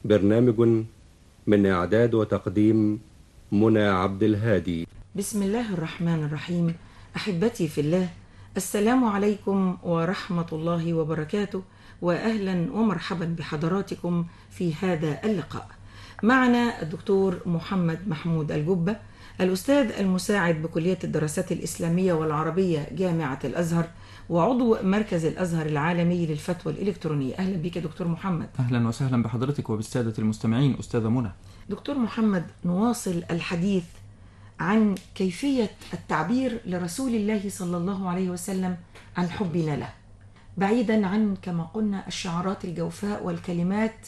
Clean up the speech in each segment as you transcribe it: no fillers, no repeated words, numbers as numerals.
برنامج من إعداد وتقديم منى عبد الهادي. بسم الله الرحمن الرحيم. أحبتي في الله، السلام عليكم ورحمة الله وبركاته، وأهلا ومرحبا بحضراتكم في هذا اللقاء. معنا الدكتور محمد محمود الجبة، الأستاذ المساعد بكلية الدراسات الإسلامية والعربية جامعة الأزهر، وعضو مركز الأزهر العالمي للفتوى الإلكترونية. أهلا بك دكتور محمد. أهلا وسهلا بحضرتك وبالسادة المستمعين أستاذة منى. دكتور محمد، نواصل الحديث عن كيفية التعبير لرسول الله صلى الله عليه وسلم عن حبنا له، بعيدا عن كما قلنا الشعارات الجوفاء والكلمات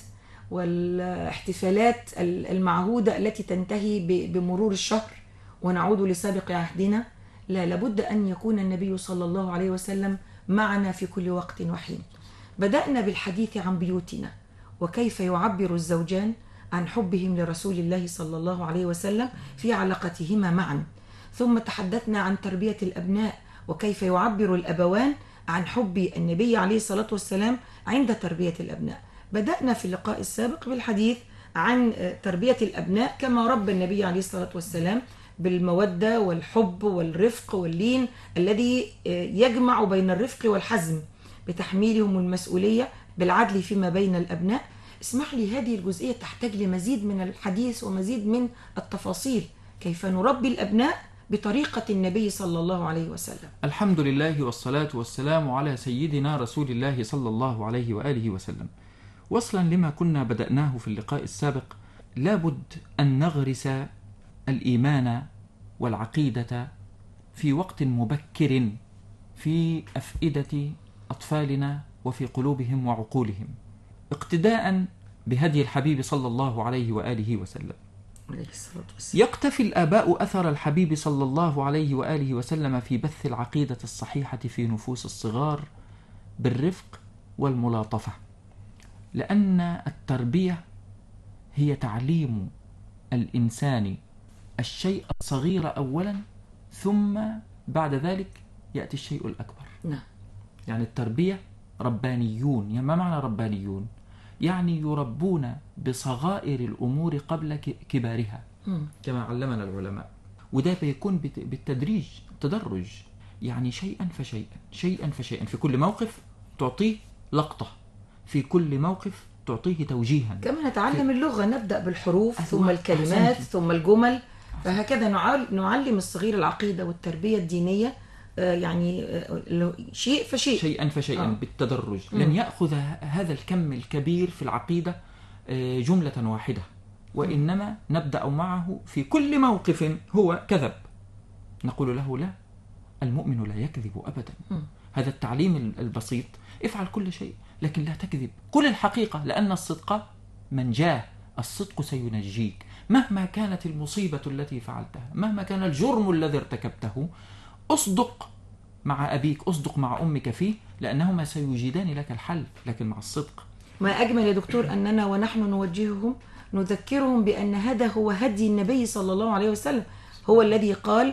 والاحتفالات المعهودة التي تنتهي بمرور الشهر ونعود لسابق عهدنا. لا، لابد أن يكون النبي صلى الله عليه وسلم معنا في كل وقت وحين. بدأنا بالحديث عن بيوتنا وكيف يعبر الزوجان عن حبهم لرسول الله صلى الله عليه وسلم في علاقتهما معا، ثم تحدثنا عن تربية الأبناء وكيف يعبر الأبوان عن حب النبي عليه الصلاة والسلام عند تربية الأبناء. بدأنا في اللقاء السابق بالحديث عن تربية الأبناء كما ربى النبي عليه الصلاة والسلام، بالمودة والحب والرفق واللين الذي يجمع بين الرفق والحزم، بتحميلهم المسؤولية، بالعدل فيما بين الأبناء. اسمح لي، هذه الجزئية تحتاج لمزيد من الحديث ومزيد من التفاصيل، كيف نربي الأبناء بطريقة النبي صلى الله عليه وسلم. الحمد لله والصلاة والسلام على سيدنا رسول الله صلى الله عليه وآله وسلم. وصلا لما كنا بدأناه في اللقاء السابق، لابد أن نغرس الإيمان والعقيدة في وقت مبكر في أفئدة أطفالنا وفي قلوبهم وعقولهم، اقتداء بهدي الحبيب صلى الله عليه وآله وسلم. يقتفي الآباء أثر الحبيب صلى الله عليه وآله وسلم في بث العقيدة الصحيحة في نفوس الصغار بالرفق والملاطفة، لأن التربية هي تعليم الإنسان الشيء الصغير أولا، ثم بعد ذلك يأتي الشيء الأكبر. نعم. يعني التربية ربانيون. يعني ما معنى ربانيون؟ يعني يربون بصغائر الأمور قبل كبارها كما علمنا العلماء، وده بيكون بالتدريج، تدرج، يعني شيئا فشيئا شيئا فشيئا. في كل موقف تعطيه لقطة، في كل موقف تعطيه توجيها. كما نتعلم اللغة، نبدأ بالحروف ثم الكلمات ثم الجمل، فهكذا نعلم الصغير العقيدة والتربية الدينية، يعني شيء فشيء، شيئا فشيئا بالتدرج. لن يأخذ هذا الكم الكبير في العقيدة جملة واحدة، وإنما نبدأ معه في كل موقف هو كذب، نقول له لا، المؤمن لا يكذب أبدا. هذا التعليم البسيط، افعل كل شيء لكن لا تكذب، قل الحقيقة، لأن الصدق منجاه، الصدق سينجيك مهما كانت المصيبة التي فعلتها، مهما كان الجرم الذي ارتكبته. أصدق مع أبيك، أصدق مع أمك فيه، لأنهما سيجيدان لك الحل، لكن مع الصدق. ما أجمل يا دكتور أننا ونحن نوجههم نذكرهم بأن هذا هو هدي النبي صلى الله عليه وسلم، هو الذي قال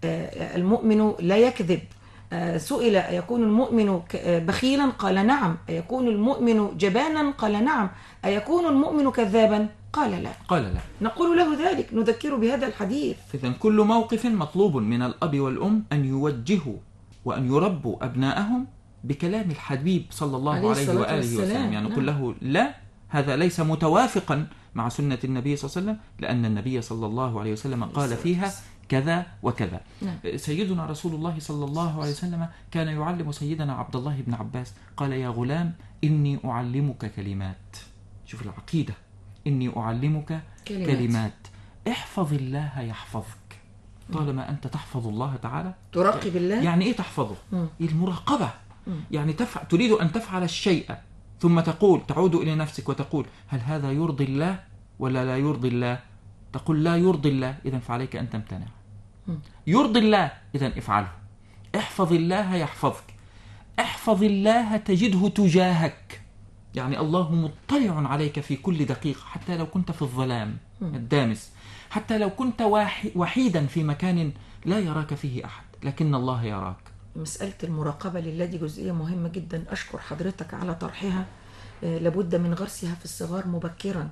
المؤمن لا يكذب. سئل أيكون المؤمن بخيلا؟ قال نعم. أيكون المؤمن جبانا؟ قال نعم. أيكون المؤمن كذابا؟ قال لا. قال لا. نقول له ذلك، نذكره بهذا الحديث. إذن كل موقف مطلوب من الأب والأم أن يوجهوا وأن يربوا أبناءهم بكلام الحبيب صلى الله عليه وآله وسلم. يعني نقول له لا، هذا ليس متوافقا مع سنة النبي صلى الله عليه وسلم، لأن النبي صلى الله عليه وسلم قال فيها كذا وكذا. سيدنا رسول الله صلى الله عليه وسلم كان يعلم سيدنا عبد الله بن عباس، قال يا غلام إني أعلمك كلمات. شوف العقيدة، إني أعلمك كلمات احفظ الله يحفظك. طالما أنت تحفظ الله تعالى، تراقب الله. يعني إيه تحفظه؟ المراقبة. يعني تريد أن تفعل الشيء ثم تعود إلى نفسك وتقول هل هذا يرضي الله ولا لا يرضي الله؟ تقول لا يرضي الله، إذن فعليك أن تمتنع. يرضي الله، إذن افعله. احفظ الله يحفظك، احفظ الله تجده تجاهك. يعني الله مطلع عليك في كل دقيقة، حتى لو كنت في الظلام الدامس، حتى لو كنت وحيدا في مكان لا يراك فيه أحد، لكن الله يراك. مسألة المراقبة لله دي جزئية مهمة جدا، أشكر حضرتك على طرحها. لابد من غرسها في الصغار مبكرا،